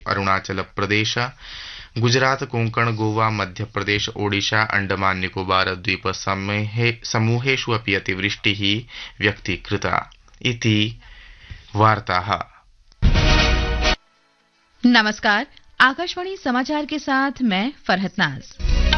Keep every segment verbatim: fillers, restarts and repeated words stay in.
अरुणाचल प्रदेश, गुजरात, कोंकण, गोवा, मध्य प्रदेश, ओडिशा, अंडमान निकोबार द्वीप समूहेषु अपि अतिवृष्टिः व्यक्तीकृता इति वार्ताः। नमस्कार, आकाशवाणी समाचार के साथ मैं फरहत नाज।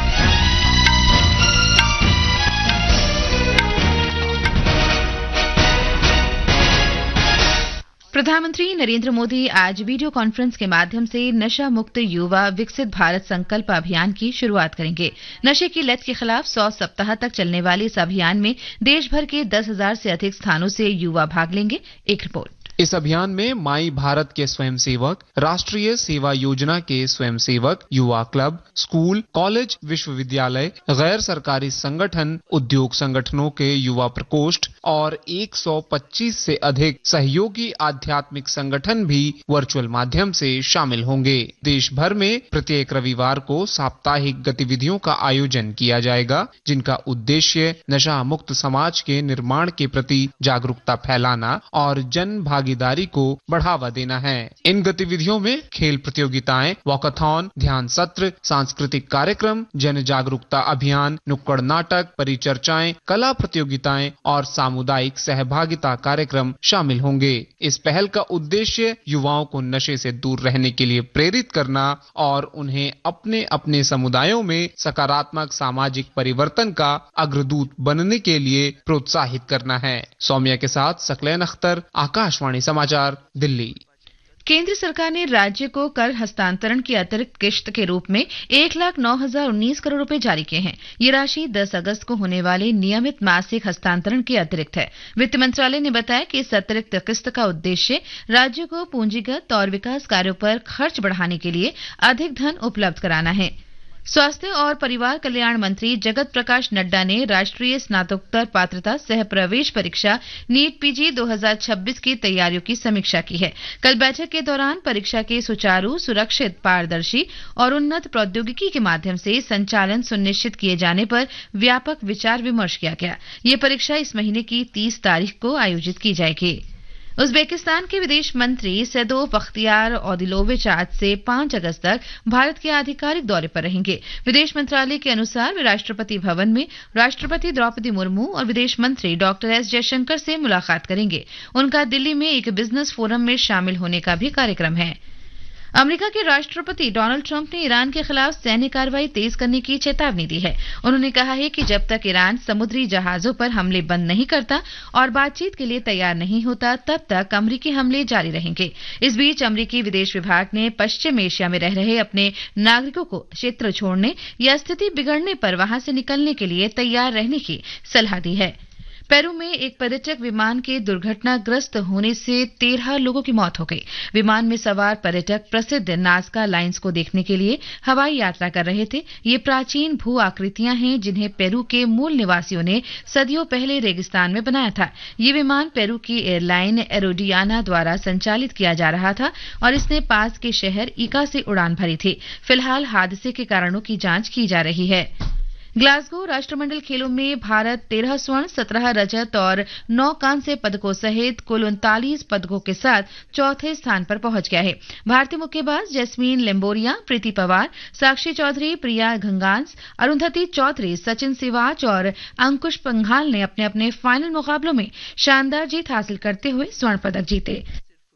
प्रधानमंत्री नरेंद्र मोदी आज वीडियो कॉन्फ्रेंस के माध्यम से नशा मुक्त युवा विकसित भारत संकल्प अभियान की शुरुआत करेंगे। नशे की लत के खिलाफ सौ सप्ताह तक चलने वाले इस अभियान में देश भर के दस हजार से अधिक स्थानों से युवा भाग लेंगे। एक रिपोर्ट। इस अभियान में माई भारत के स्वयंसेवक, राष्ट्रीय सेवा योजना के स्वयंसेवक, युवा क्लब, स्कूल, कॉलेज, विश्वविद्यालय, गैर सरकारी संगठन, उद्योग संगठनों के युवा प्रकोष्ठ और एक सौ पच्चीस से अधिक सहयोगी आध्यात्मिक संगठन भी वर्चुअल माध्यम से शामिल होंगे। देश भर में प्रत्येक रविवार को साप्ताहिक गतिविधियों का आयोजन किया जाएगा, जिनका उद्देश्य नशा मुक्त समाज के निर्माण के प्रति जागरूकता फैलाना और जन भागीदारी को बढ़ावा देना है। इन गतिविधियों में खेल प्रतियोगिताएं, वॉकाथॉन, ध्यान सत्र, सांस्कृतिक कार्यक्रम, जन जागरूकता अभियान, नुक्कड़ नाटक, परिचर्चाएं, कला प्रतियोगिताएं और सामुदायिक सहभागिता कार्यक्रम शामिल होंगे। इस पहल का उद्देश्य युवाओं को नशे से दूर रहने के लिए प्रेरित करना और उन्हें अपने अपने समुदायों में सकारात्मक सामाजिक परिवर्तन का अग्रदूत बनने के लिए प्रोत्साहित करना है। सौम्या के साथ सकलैन अख्तर, आकाशवाणी समाचार, दिल्ली। केंद्र सरकार ने राज्य को कर हस्तांतरण की अतिरिक्त किश्त के रूप में एक लाख नौ हजार उन्नीस करोड़ रुपए जारी किए हैं। ये राशि दस अगस्त को होने वाले नियमित मासिक हस्तांतरण के अतिरिक्त है। वित्त मंत्रालय ने बताया कि इस अतिरिक्त किस्त का उद्देश्य राज्य को पूंजीगत और विकास कार्यों पर खर्च बढ़ाने के लिए अधिक धन उपलब्ध कराना है। स्वास्थ्य और परिवार कल्याण मंत्री जगत प्रकाश नड्डा ने राष्ट्रीय स्नातकोत्तर पात्रता सह प्रवेश परीक्षा नीट पीजी दो हजार छब्बीस की तैयारियों की समीक्षा की है। कल बैठक के दौरान परीक्षा के सुचारू, सुरक्षित, पारदर्शी और उन्नत प्रौद्योगिकी के माध्यम से संचालन सुनिश्चित किए जाने पर व्यापक विचार विमर्श किया गया। ये परीक्षा इस महीने की तीस तारीख को आयोजित की जाएगी। उज्बेकिस्तान के विदेश मंत्री सैदोव बख्तियार ओदिलोविच आज से पांच अगस्त तक भारत के आधिकारिक दौरे पर रहेंगे। विदेश मंत्रालय के अनुसार वे राष्ट्रपति भवन में राष्ट्रपति द्रौपदी मुर्मू और विदेश मंत्री डॉक्टर एस जयशंकर से मुलाकात करेंगे। उनका दिल्ली में एक बिजनेस फोरम में शामिल होने का भी कार्यक्रम है। अमेरिका के राष्ट्रपति डोनाल्ड ट्रंप ने ईरान के खिलाफ सैन्य कार्रवाई तेज करने की चेतावनी दी है। उन्होंने कहा है कि जब तक ईरान समुद्री जहाजों पर हमले बंद नहीं करता और बातचीत के लिए तैयार नहीं होता, तब तक अमेरिकी हमले जारी रहेंगे। इस बीच अमेरिकी विदेश विभाग ने पश्चिम एशिया में रह रहे अपने नागरिकों को क्षेत्र छोड़ने या स्थिति बिगड़ने पर वहां से निकलने के लिए तैयार रहने की सलाह दी है। पेरू में एक पर्यटक विमान के दुर्घटनाग्रस्त होने से तेरह लोगों की मौत हो गई। विमान में सवार पर्यटक प्रसिद्ध नाज़का लाइन्स को देखने के लिए हवाई यात्रा कर रहे थे। ये प्राचीन भू आकृतियां हैं जिन्हें पेरू के मूल निवासियों ने सदियों पहले रेगिस्तान में बनाया था। ये विमान पेरू की एयरलाइन एरोडियाना द्वारा संचालित किया जा रहा था और इसने पास के शहर इका से उड़ान भरी थी। फिलहाल हादसे के कारणों की जांच की जा रही है। ग्लासगो राष्ट्रमंडल खेलों में भारत तेरह स्वर्ण, सत्रह रजत और नौ कांस्य पदकों सहित कुल उनतालीस पदकों के साथ चौथे स्थान पर पहुंच गया है। भारतीय मुक्केबाज जैस्मीन लेम्बोरिया, प्रीति पवार, साक्षी चौधरी, प्रिया घंगांस, अरुंधति चौधरी, सचिन सिवाच और अंकुश पंघाल ने अपने अपने फाइनल मुकाबलों में शानदार जीत हासिल करते हुए स्वर्ण पदक जीते।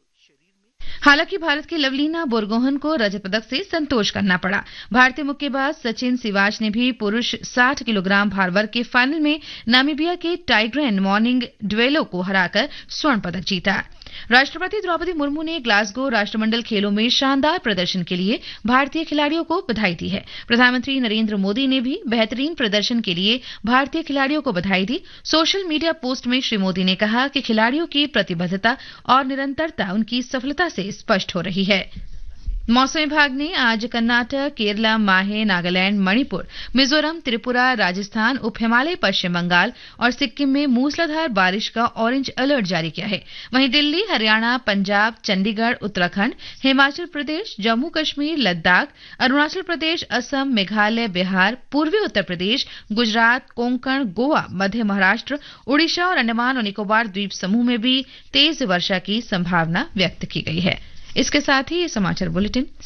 हालांकि भारत की लवलीना बोरगोहन को रजत पदक से संतोष करना पड़ा। भारतीय मुक्केबाज सचिन सिवाच ने भी पुरुष साठ किलोग्राम भार वर्ग के फाइनल में नामीबिया के टाइग्रेन मॉर्निंग ड्वेलो को हराकर स्वर्ण पदक जीता। राष्ट्रपति द्रौपदी मुर्मू ने ग्लासगो राष्ट्रमंडल खेलों में शानदार प्रदर्शन के लिए भारतीय खिलाड़ियों को बधाई दी है। प्रधानमंत्री नरेंद्र मोदी ने भी बेहतरीन प्रदर्शन के लिए भारतीय खिलाड़ियों को बधाई दी। सोशल मीडिया पोस्ट में श्री मोदी ने कहा कि खिलाड़ियों की प्रतिबद्धता और निरंतरता उनकी सफलता से स्पष्ट हो रही है। मौसम विभाग ने आज कर्नाटक, केरला, माहे, नागालैंड, मणिपुर, मिजोरम, त्रिपुरा, राजस्थान, उप हिमालय, पश्चिम बंगाल और सिक्किम में मूसलाधार बारिश का ऑरेंज अलर्ट जारी किया है। वहीं दिल्ली, हरियाणा, पंजाब, चंडीगढ़, उत्तराखंड, हिमाचल प्रदेश, जम्मू कश्मीर, लद्दाख, अरुणाचल प्रदेश, असम, मेघालय, बिहार, पूर्वी उत्तर प्रदेश, गुजरात, कोंकण, गोवा, मध्य महाराष्ट्र, ओडिशा और अंडमान और निकोबार द्वीप समूह में भी तेज वर्षा की संभावना व्यक्त की गई है। इसके साथ ही ये समाचार बुलेटिन